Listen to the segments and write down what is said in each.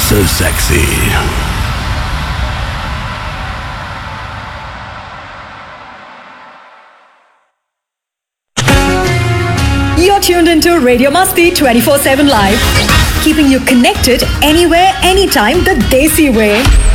so sexy. You're tuned into Radio Masti 24/7 Live, keeping you connected anywhere, anytime, the Desi way.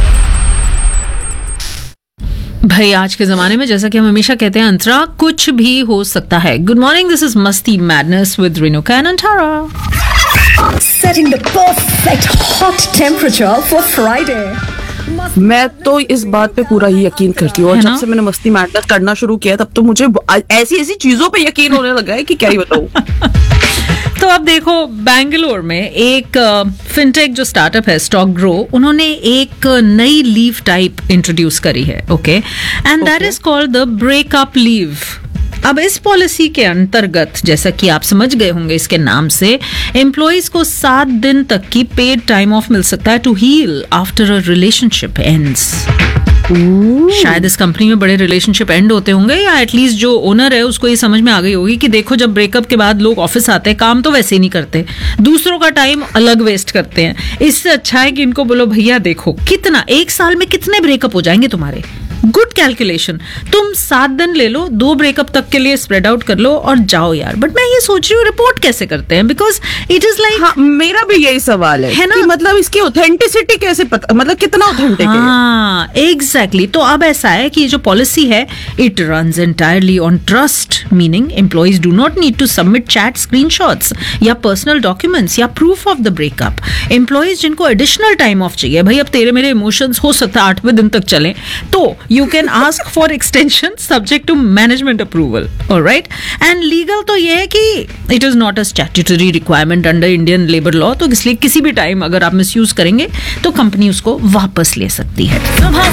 भाई आज के ज़माने में जैसा कि हम हमेशा कहते हैं अंतरा कुछ भी हो सकता है. गुड मॉर्निंग, दिस इज मस्ती madness with Renuka and Antara. Setting the perfect hot temperature for Friday. मैं तो इस बात पे पूरा ही यकीन करती हूँ और जब से मैंने मस्ती मैडनेस करना शुरू किया तब तो मुझे ऐसी ऐसी चीजों पे यकीन होने लगा है कि क्या ही बताऊँ. तो अब देखो, बेंगलोर में एक फिनटेक जो स्टार्टअप है स्टॉक ग्रो, उन्होंने एक नई लीव टाइप इंट्रोड्यूस करी है. Okay, and that is called the breakup leave. अब इस पॉलिसी के अंतर्गत, जैसा कि आप समझ गए होंगे इसके नाम से, एम्प्लॉइज को 7 दिन तक की पेड टाइम ऑफ मिल सकता है to heal after a relationship ends. शायद इस कंपनी में बड़े रिलेशनशिप एंड होते होंगे, या एटलीस्ट जो ओनर है उसको ये समझ में आ गई होगी कि देखो, जब ब्रेकअप के बाद लोग ऑफिस आते हैं, काम तो वैसे ही नहीं करते, दूसरों का टाइम अलग वेस्ट करते हैं. इससे अच्छा है कि इनको बोलो भैया देखो, कितना 1 साल में कितने ब्रेकअप हो जाएंगे तुम्हारे. गुड कैलकुलेशन, तुम 7 दिन ले लो, 2 ब्रेकअप तक के लिए स्प्रेड आउट कर लो और जाओ यार. बट मैं ये सोच रही हूँ रिपोर्ट कैसे करते हैं, बिकॉज इट इज लाइक, हाँ, मेरा भी यही सवाल है ना, कि मतलब इसकी ऑथेंटिसिटी कैसे पता, मतलब कितना ऑथेंटिक है. हाँ एग्जैक्टली. तो अब ऐसा है कि जो पॉलिसी है it runs entirely on trust, meaning employees do not need to submit chat screenshots या पर्सनल डॉक्यूमेंट्स या proof of the breakup. Employees जिनको एडिशनल टाइम ऑफ चाहिए, भाई अब तेरे मेरे इमोशंस हो सकता है 8वें दिन तक चले, तो you can ask for extension subject to management approval. All right? And legal तो ये है कि it is not a statutory requirement under Indian labor law. तो इसलिए किसी भी टाइम अगर आप मिसयूज करेंगे तो कंपनी उसको वापस ले सकती है.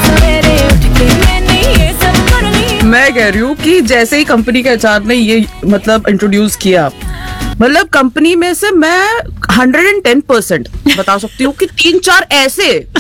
मैं कह रही हूँ कि जैसे ही कंपनी के एचआर ने ये मतलब इंट्रोड्यूस किया, मतलब कंपनी में से मैं 110% बता सकती हूँ कि 3-4 ऐसे